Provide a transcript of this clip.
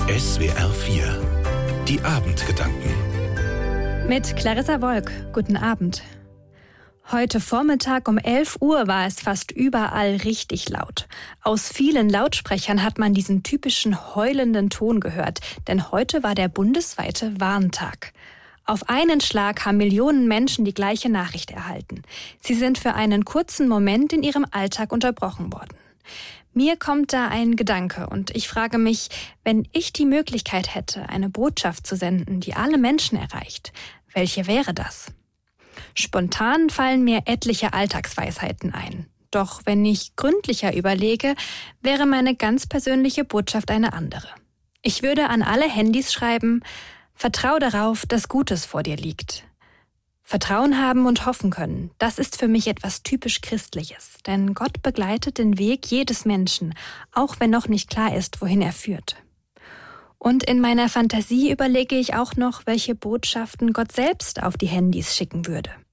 SWR 4 Die Abendgedanken Mit Clarissa Wolk. Guten Abend. Heute Vormittag um 11 Uhr war es fast überall richtig laut. Aus vielen Lautsprechern hat man diesen typischen heulenden Ton gehört, denn heute war der bundesweite Warntag. Auf einen Schlag haben Millionen Menschen die gleiche Nachricht erhalten. Sie sind für einen kurzen Moment in ihrem Alltag unterbrochen worden. Mir kommt da ein Gedanke und ich frage mich, wenn ich die Möglichkeit hätte, eine Botschaft zu senden, die alle Menschen erreicht, welche wäre das? Spontan fallen mir etliche Alltagsweisheiten ein. Doch wenn ich gründlicher überlege, wäre meine ganz persönliche Botschaft eine andere. Ich würde an alle Handys schreiben: Vertrau darauf, dass Gutes vor dir liegt. Vertrauen haben und hoffen können, das ist für mich etwas typisch Christliches. Denn Gott begleitet den Weg jedes Menschen, auch wenn noch nicht klar ist, wohin er führt. Und in meiner Fantasie überlege ich auch noch, welche Botschaften Gott selbst auf die Handys schicken würde.